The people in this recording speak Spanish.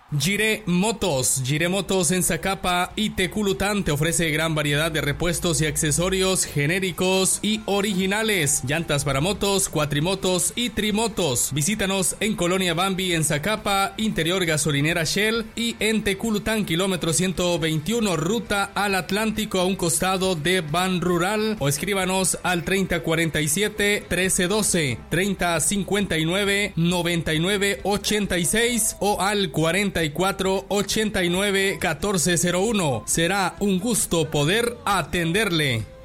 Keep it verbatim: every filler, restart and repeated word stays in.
Gire Motos. Gire Motos en Zacapa y Teculután te ofrece gran variedad de repuestos y accesorios genéricos y originales. Llantas para motos, cuatrimotos y trimotos. Visítanos en Colonia Bambi en Zacapa, Interior Gasolinera Shell, y en Teculután, kilómetro ciento veintiuno, ruta al Atlántico, a un costado de Ban Rural, o escríbanos al treinta cuarenta y siete, trece doce, treinta cincuenta y nueve, noventa y nueve ochenta y seis o al cuarenta y cuatro, ochenta y nueve, catorce cero uno. Será un gusto poder atenderle.